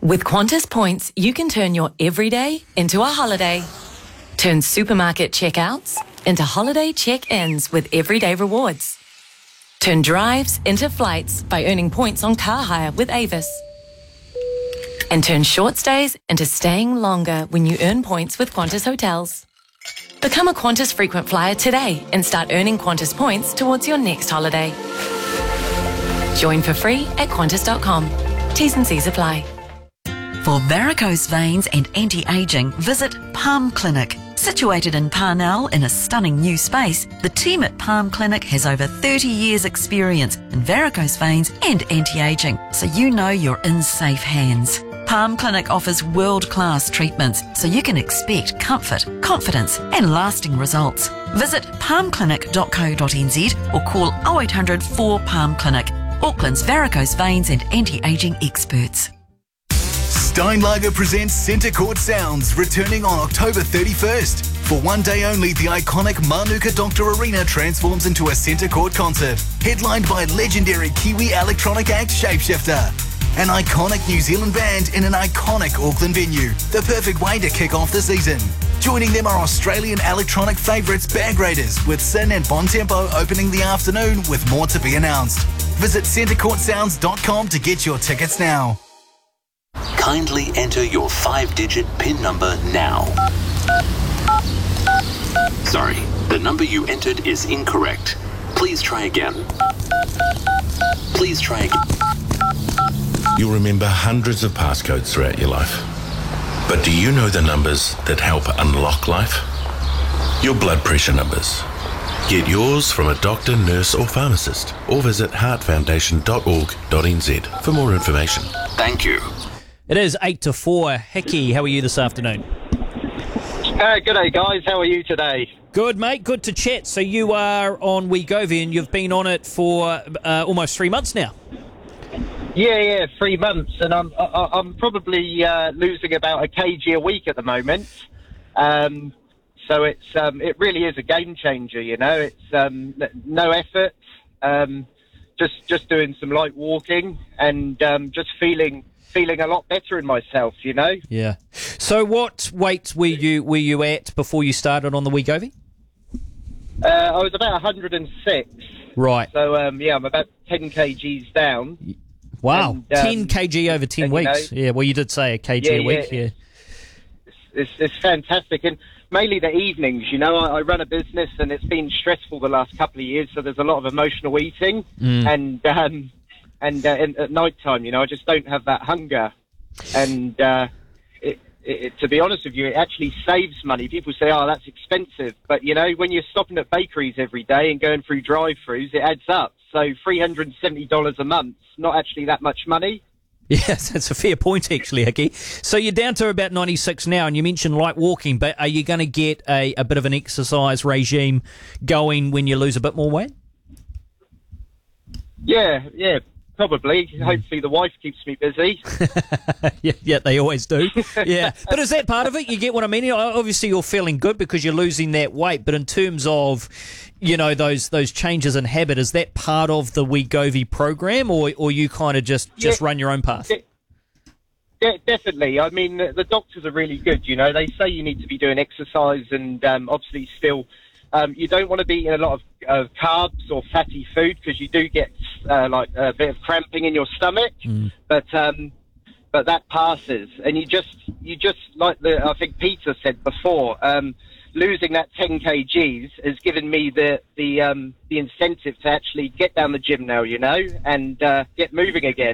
With Qantas points, you can turn your everyday into a holiday. Turn supermarket checkouts into holiday check-ins with everyday rewards. Turn drives into flights by earning points on car hire with Avis. And turn short stays into staying longer when you earn points with Qantas Hotels. Become a Qantas frequent flyer today and start earning Qantas points towards your next holiday. Join for free at qantas.com. T's and C's apply. For varicose veins and anti-ageing, visit Palm Clinic. Situated in Parnell in a stunning new space, the team at Palm Clinic has over 30 years experience in varicose veins and anti-ageing, so you know you're in safe hands. Palm Clinic offers world-class treatments, so you can expect comfort, confidence and lasting results. Visit palmclinic.co.nz or call 0800 4 Palm Clinic, Auckland's varicose veins and anti-ageing experts. Steinlager presents Centre Court Sounds, returning on October 31st. For one day only, the iconic Manuka Doctor Arena transforms into a Centre Court concert, headlined by legendary Kiwi electronic act Shapeshifter. An iconic New Zealand band in an iconic Auckland venue, the perfect way to kick off the season. Joining them are Australian electronic favourites Bag Raiders, with Sin and Bon Tempo opening the afternoon, with more to be announced. Visit centrecourtsounds.com to get your tickets now. Kindly enter your 5-digit PIN number now. Sorry, the number you entered is incorrect. Please try again. Please try again. You'll remember hundreds of passcodes throughout your life. But do you know the numbers that help unlock life? Your blood pressure numbers. Get yours from a doctor, nurse or pharmacist, or visit heartfoundation.org.nz for more information. Thank you. It is 8 to 4. Hickey, how are you this afternoon? G'day guys, how are you today? Good, mate. Good to chat. So you are on Wegovy and you've been on it for almost 3 months now. Yeah, 3 months, and I'm probably losing about a kg a week at the moment. So it really is a game changer, you know. It's no effort, just doing some light walking and just feeling a lot better in myself, you know. Yeah. So what weight were you at before you started on the Wegovy? I was about 106. Right. So I'm about 10 kgs down. Wow. And, 10 kg over 10 weeks. Yeah. Well, you did say a kg a week. Yeah. It's fantastic, and mainly the evenings. You know, I run a business, and it's been stressful the last couple of years. So there's a lot of emotional eating, and at night time, you know, I just don't have that hunger. And to be honest with you, it actually saves money. People say, oh, that's expensive. But, you know, when you're stopping at bakeries every day and going through drive-thrus, it adds up. So $370 a month, not actually that much money. Yes, that's a fair point, actually, Hickey. So you're down to about 96 now, and you mentioned light walking, but are you going to get a bit of an exercise regime going when you lose a bit more weight? Yeah, probably. Hopefully the wife keeps me busy. yeah, they always do. Yeah. But is that part of it? You get what I mean? Obviously you're feeling good because you're losing that weight, but in terms of, you know, those changes in habit, is that part of the Wegovy program, or you kind of just run your own path? Yeah, definitely. I mean, the doctors are really good, you know. They say you need to be doing exercise and obviously still... you don't want to be eating a lot of carbs or fatty food because you do get like a bit of cramping in your stomach. But that passes, and you just like I think Peter said before, losing that 10 kgs has given me the incentive to actually get down the gym now, you know, and get moving again.